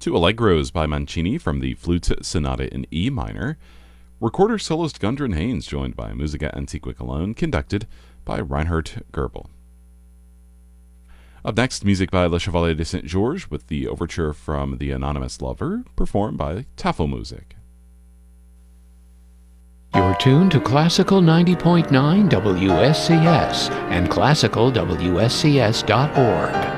to Allegros by Mancini from the Flute Sonata in E minor, recorder soloist Gundren Haynes joined by Musica Antiqua Cologne, conducted by Reinhard Goebel. Up next, music by Le Chevalier de Saint-Georges with the overture from The Anonymous Lover, performed by Tafelmusik. You're tuned to Classical 90.9 WSCS and classicalwscs.org.